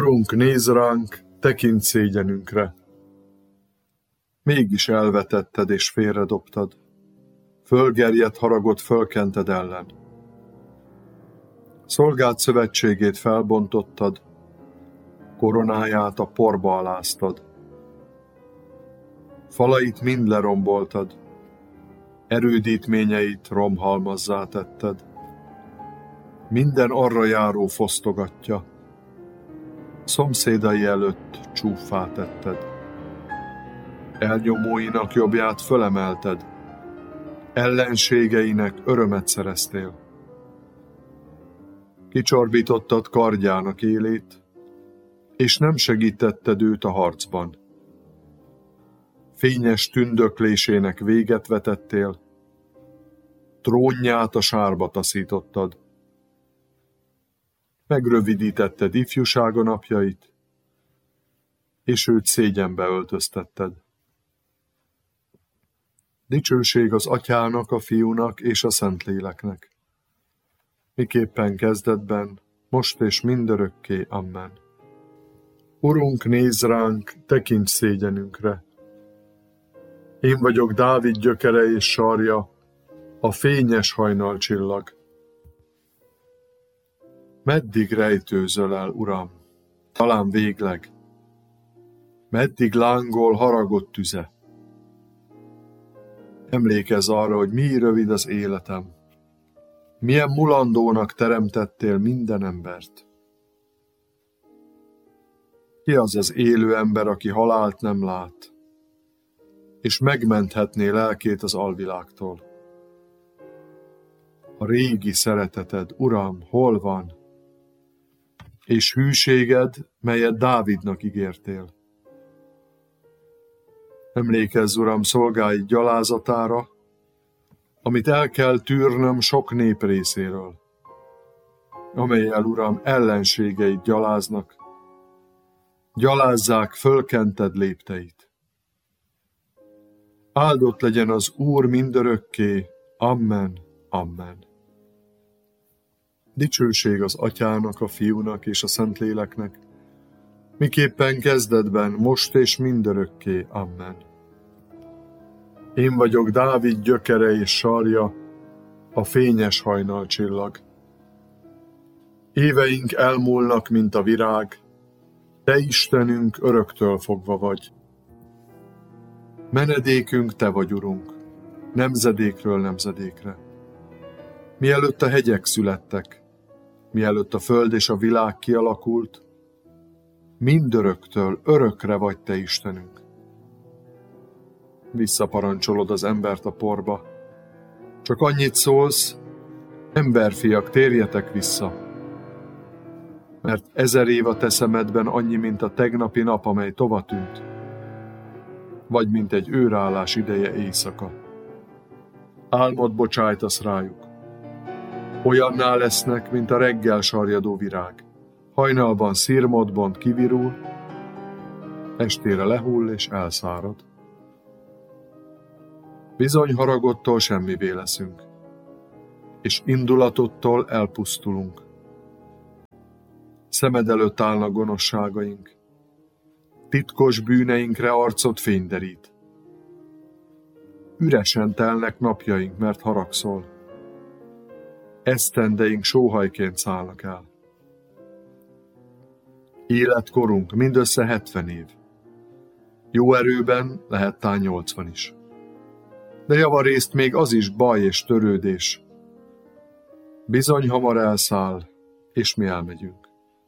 Urunk, nézz ránk, tekints szégyenünkre. Mégis elvetetted és félredobtad, fölgerjedt haragot fölkented ellen. Szolgád szövetségét felbontottad, koronáját a porba aláztad. Falait mind leromboltad, erődítményeit romhalmazzá tetted. Minden arra járó fosztogatja, szomszédai előtt csúffá tetted. Elnyomóinak jobbját fölemelted, ellenségeinek örömet szereztél. Kicsorbítottad kardjának élét, és nem segítetted őt a harcban. Fényes tündöklésének véget vetettél, trónját a sárba taszítottad. Megrövidítetted ifjúsága napjait, és őt szégyenbe öltöztetted. Dicsőség az Atyának, a Fiúnak és a Szentléleknek, miképpen kezdetben, most és mindörökké. Amen. Urunk, nézz ránk, tekints szégyenünkre. Én vagyok Dávid gyökere és sarja, a fényes hajnalcsillag. Meddig rejtőzöl el, Uram, talán végleg? Meddig lángol haragod tüze? Emlékezz arra, hogy mi rövid az életem. Milyen mulandónak teremtettél minden embert. Ki az az élő ember, aki halált nem lát, és megmenthetné lelkét az alvilágtól? A régi szereteted, Uram, hol van? És hűséged, melyet Dávidnak ígértél. Emlékezz, Uram, szolgáid gyalázatára, amit el kell tűrnöm sok nép részéről, amellyel, Uram, ellenségeid gyaláznak, gyalázzák fölkented lépteit. Áldott legyen az Úr mindörökké. Amen, amen. Dicsőség az Atyának, a Fiúnak és a Szentléleknek, miképpen kezdetben, most és mindörökké. Amen. Én vagyok Dávid gyökere és sarja, a fényes hajnalcsillag. Éveink elmúlnak, mint a virág, te Istenünk öröktől fogva vagy. Menedékünk te vagy, Urunk, nemzedékről nemzedékre. Mielőtt a hegyek születtek, mielőtt a föld és a világ kialakult, mindöröktől örökre vagy te Istenünk. Visszaparancsolod az embert a porba. Csak annyit szólsz, emberfiak, térjetek vissza. Mert 1000 év a te szemedben annyi, mint a tegnapi nap, amely tovatűnt, vagy mint egy őrállás ideje éjszaka. Álmot bocsájtasz rájuk. Olyanná lesznek, mint a reggel sarjadó virág. Hajnalban szirmodban kivirul, estére lehull és elszárad. Bizony haragodtól semmivé leszünk, és indulatottól elpusztulunk. Szemed előtt állnak gonoszságaink, titkos bűneinkre arcod fényderít. Üresen telnek napjaink, mert haragszol. Esztendeink sóhajként szállnak el. Életkorunk mindössze 70 év. Jó erőben lehet tán 80 is. De javarészt még az is baj és törődés. Bizony hamar elszáll, és mi elmegyünk.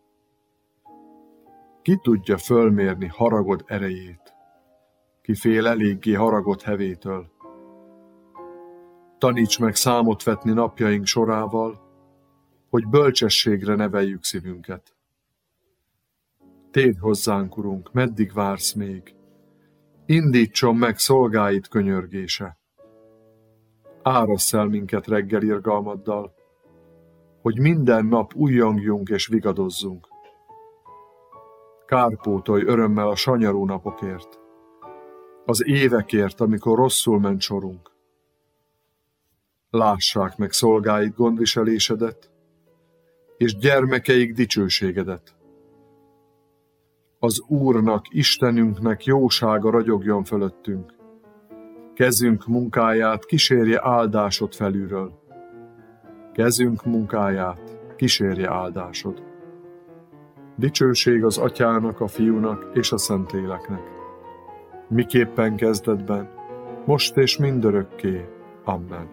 Ki tudja fölmérni haragod erejét? Ki fél eléggé haragod hevétől? Taníts meg számot vetni napjaink sorával, hogy bölcsességre neveljük szívünket. Térj hozzánk, Urunk, meddig vársz még? Indítson meg szolgáid könyörgése. Árassz el minket reggel irgalmaddal, hogy minden nap ujjongjunk és vigadozzunk. Kárpótolj örömmel a sanyarú napokért, az évekért, amikor rosszul ment sorunk. Lássák meg szolgáid gondviselésedet, és gyermekeik dicsőségedet. Az Úrnak, Istenünknek jósága ragyogjon fölöttünk. Kezünk munkáját kísérje áldásod felülről. Kezünk munkáját kísérje áldásod. Dicsőség az Atyának, a Fiúnak és a Szentléleknek. Miképpen kezdetben, most és mindörökké. Amen.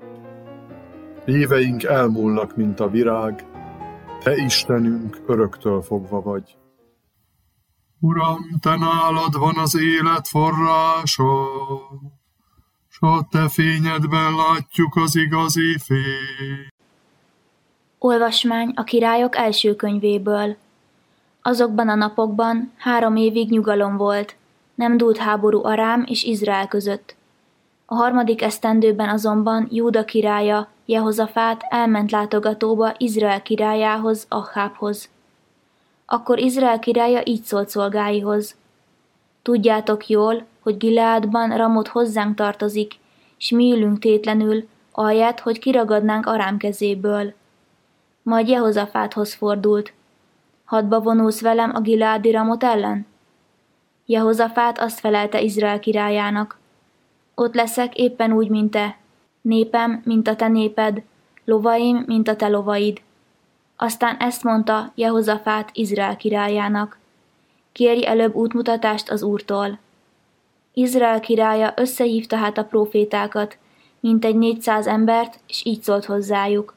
Éveink elmúlnak, mint a virág, Te Istenünk öröktől fogva vagy. Uram, Te nálad van az élet forrása, s a Te fényedben látjuk az igazi fényt. Olvasmány a Királyok első könyvéből. Azokban a napokban 3 évig nyugalom volt, nem dúlt háború Arám és Izrael között. A 3. esztendőben azonban Júda királya, Jehozafát elment látogatóba Izrael királyához, Achábhoz. Akkor Izrael királya így szólt szolgáihoz: Tudjátok jól, hogy Gileádban Ramot hozzánk tartozik, s mi ülünk tétlenül, ahelyett, hogy kiragadnánk Arám kezéből. Majd Jehozafáthoz fordult: Hadba vonulsz velem a gileádi Ramot ellen? Jehozafát azt felelte Izrael királyának: Ott leszek éppen úgy, mint te, népem, mint a te néped, lovaim, mint a te lovaid. Aztán ezt mondta Jehozafát Izrael királyának: Kérj előbb útmutatást az Úrtól. Izrael királya összehívta hát a prófétákat, mintegy 400 embert, és így szólt hozzájuk: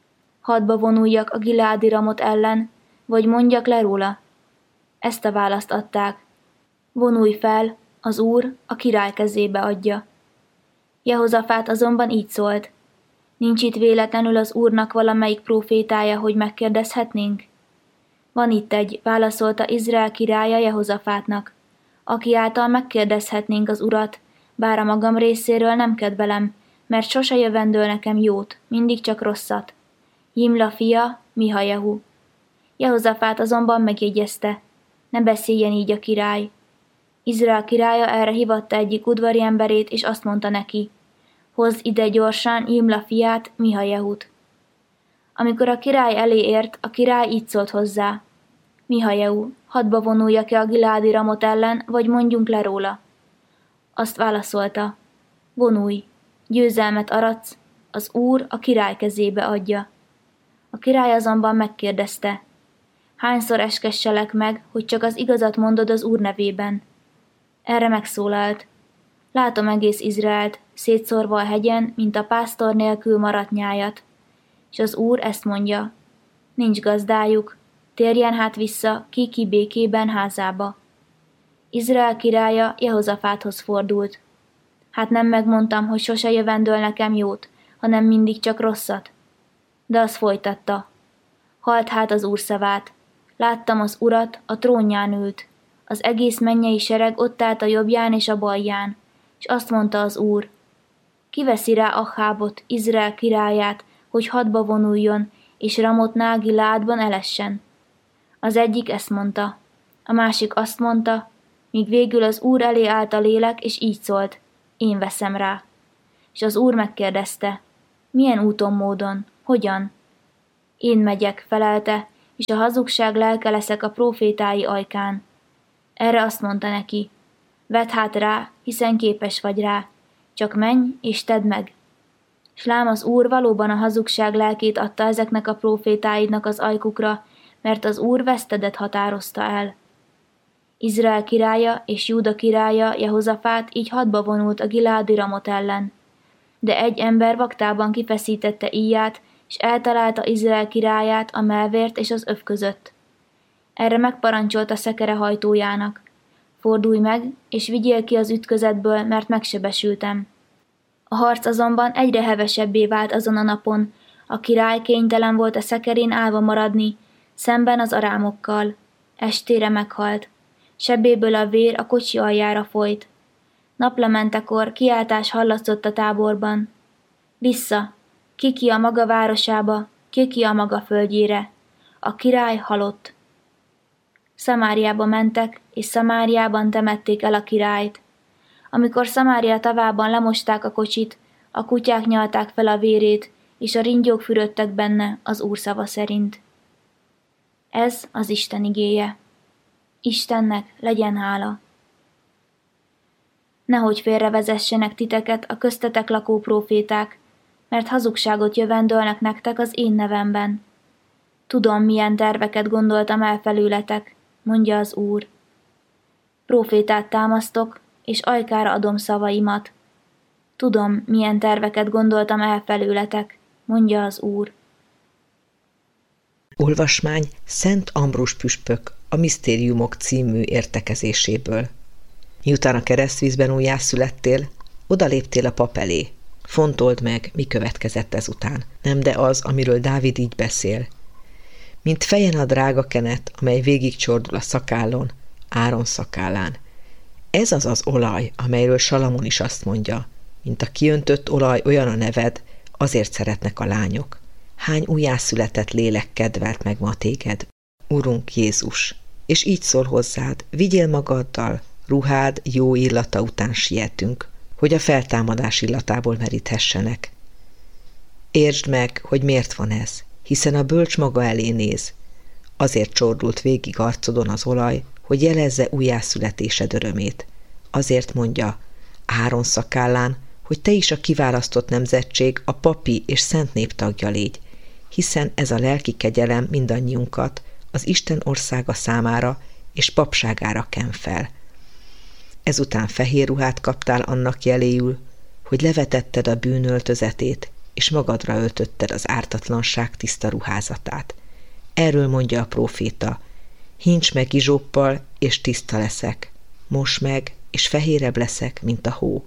Hadba vonuljak a gileádi Ramot ellen, vagy mondjak le róla? Ezt a választ adták: Vonulj fel, az Úr a király kezébe adja. Jehozafát azonban így szólt: Nincs itt véletlenül az Úrnak valamelyik prófétája, hogy megkérdezhetnénk? Van itt egy, válaszolta Izrael királya Jehozafátnak, aki által megkérdezhetnénk az Urat, bár a magam részéről nem kedvelem, mert sose jövendől nekem jót, mindig csak rosszat. Jimla fia, Mihajehu. Jehozafát azonban megjegyezte: Ne beszéljen így a király. Izrael királya erre hívatta egyik udvari emberét, és azt mondta neki: Hozz ide gyorsan Jimla fiát, Mihajehut. Amikor a király elé ért, a király így szólt hozzá: Mihajehu, hadba vonuljak-e a gileádi Ramot ellen, vagy mondjunk le róla? Azt válaszolta: Vonulj, győzelmet aratsz, az Úr a király kezébe adja. A király azonban megkérdezte: Hányszor eskesselek meg, hogy csak az igazat mondod az Úr nevében? Erre megszólalt: Látom egész Izraelt, szétszórva a hegyen, mint a pásztor nélkül maradt nyájat. És az Úr ezt mondja: Nincs gazdájuk, térjen hát vissza ki békében házába. Izrael királya Jehozafáthoz fordult: Hát nem megmondtam, hogy sose jövendől nekem jót, hanem mindig csak rosszat? De az folytatta: Halld hát az Úr szavát. Láttam az Urat, a trónján ült. Az egész mennyei sereg ott állt a jobbján és a balján, és azt mondta az Úr: Kiveszi rá Achábot, Izrael királyát, hogy hadba vonuljon, és Ramotnál Gileádban elessen. Az egyik ezt mondta, a másik azt mondta, míg végül az Úr elé állt a lélek, és így szólt: Én veszem rá. És az Úr megkérdezte: Milyen úton, módon, hogyan? Én megyek, felelte, és a hazugság lelke leszek a prófétái ajkán. Erre azt mondta neki: Vedd hát rá, hiszen képes vagy rá, csak menj és tedd meg. S lám, az Úr valóban a hazugság lelkét adta ezeknek a prófétáidnak az ajkukra, mert az Úr vesztedet határozta el. Izrael királya és Júda királya Jehozafát így hadba vonult a gileádi Ramot ellen. De egy ember vaktában kifeszítette íját, és eltalálta Izrael királyát a mellvért és az öv között. Erre megparancsolta szekere hajtójának: Fordulj meg, és vigyél ki az ütközetből, mert megsebesültem. A harc azonban egyre hevesebbé vált azon a napon, a király kénytelen volt a szekerén állva maradni, szemben az arámokkal. Estére meghalt. Sebéből a vér a kocsi aljára folyt. Naplementekor kiáltás hallatszott a táborban: Vissza! Ki a maga városába, ki a maga földjére. A király halott. Szamáriába mentek, és Szamáriában temették el a királyt. Amikor Szamária tavában lemosták a kocsit, a kutyák nyalták fel a vérét, és a ringyók fürödtek benne az Úr szava szerint. Ez az Isten igéje. Istennek legyen hála. Nehogy félrevezessenek titeket a köztetek lakó próféták, mert hazugságot jövendölnek nektek az én nevemben. Tudom, milyen terveket gondoltam el felőletek, mondja az Úr. Prófétát támasztok, és ajkára adom szavaimat. Tudom, milyen terveket gondoltam el felőletek, mondja az Úr. Olvasmány Szent Ambrus püspök a Misztériumok című értekezéséből. Miután a keresztvízben újjászülettél, odaléptél a pap elé. Fontold meg, mi következett ezután, nem de az, amiről Dávid így beszél. Mint fejen a drága kenet, amely végigcsordul a szakállon, Áron szakállán. Ez az az olaj, amelyről Salamon is azt mondja, mint a kiöntött olaj, olyan a neved, azért szeretnek a lányok. Hány újjászületett lélek kedvelt meg ma téged, Urunk Jézus, és így szól hozzád, vigyél magaddal, ruhád jó illata után sietünk, hogy a feltámadás illatából meríthessenek. Értsd meg, hogy miért van ez, hiszen a bölcs maga elé néz. Azért csordult végig arcodon az olaj, hogy jelezze újjászületésed örömét. Azért mondja Áron szakállán, hogy te is a kiválasztott nemzetség, a papi és szent nép tagja légy, hiszen ez a lelki kegyelem mindannyiunkat az Isten országa számára és papságára ken fel. Ezután fehér ruhát kaptál annak jeléül, hogy levetetted a bűn öltözetét, és magadra öltötted az ártatlanság tiszta ruházatát. Erről mondja a próféta, hincs meg izsóppal, és tiszta leszek, mos meg, és fehérebb leszek, mint a hó.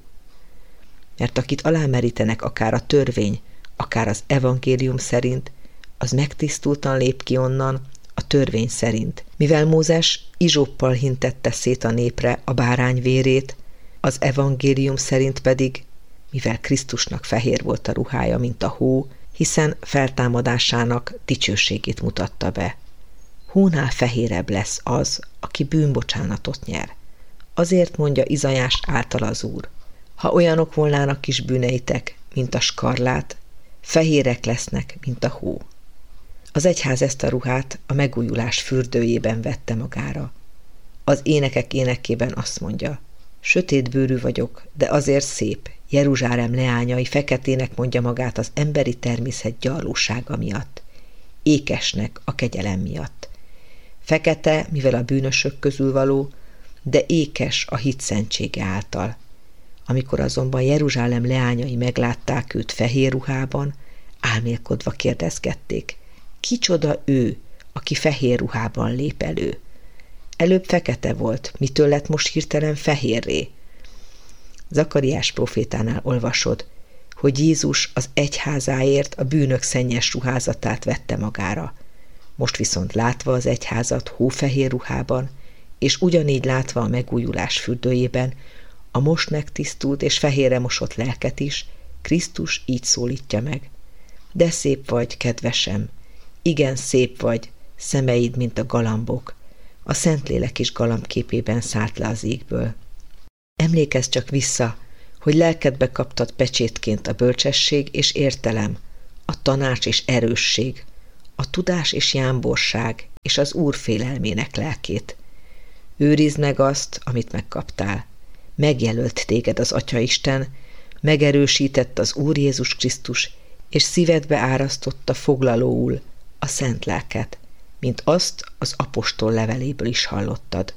Mert akit alámerítenek akár a törvény, akár az evangélium szerint, az megtisztultan lép ki onnan a törvény szerint. Mivel Mózes izsóppal hintette szét a népre a bárány vérét, az evangélium szerint pedig, mivel Krisztusnak fehér volt a ruhája, mint a hó, hiszen feltámadásának dicsőségét mutatta be. Hónál fehérebb lesz az, aki bűnbocsánatot nyer. Azért mondja Izajás által az Úr, ha olyanok volnának kis bűneitek, mint a skarlát, fehérek lesznek, mint a hó. Az egyház ezt a ruhát a megújulás fürdőjében vette magára. Az énekek énekében azt mondja, sötétbőrű vagyok, de azért szép, Jeruzsálem leányai feketének mondja magát az emberi természet gyarlósága miatt, ékesnek a kegyelem miatt. Fekete, mivel a bűnösök közül való, de ékes a hit szentsége által. Amikor azonban Jeruzsálem leányai meglátták őt fehér ruhában, álmélkodva kérdezgették, kicsoda ő, aki fehér ruhában lép elő? Előbb fekete volt, mitől lett most hirtelen fehérré? Zakariás prófétánál olvasod, hogy Jézus az egyházáért a bűnök szennyes ruházatát vette magára. Most viszont látva az egyházat hófehér ruhában, és ugyanígy látva a megújulás fürdőjében, a most megtisztult és fehérre mosott lelket is, Krisztus így szólítja meg. De szép vagy, kedvesem, igen szép vagy, szemeid, mint a galambok. A Szentlélek is galambképében szállt le az égből. Emlékezz csak vissza, hogy lelkedbe kaptad pecsétként a bölcsesség és értelem, a tanács és erősség, a tudás és jámborság és az Úr félelmének lelkét. Őrizd meg azt, amit megkaptál. Megjelölt téged az Atyaisten, megerősített az Úr Jézus Krisztus, és szívedbe árasztotta foglalóul a szent lelket, mint azt az apostol leveléből is hallottad.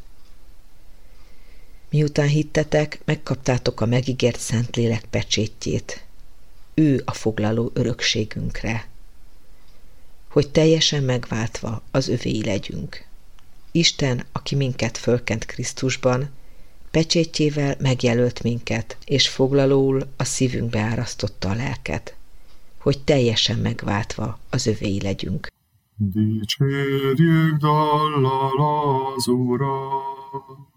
Miután hittetek, megkaptátok a megígért Szentlélek pecsétjét. Ő a foglaló örökségünkre, hogy teljesen megváltva az övéi legyünk. Isten, aki minket fölkent Krisztusban, pecsétjével megjelölt minket, és foglalóul a szívünkbe árasztotta a lelket, hogy teljesen megváltva az övéi legyünk. Dicsérjük dallal az Urat!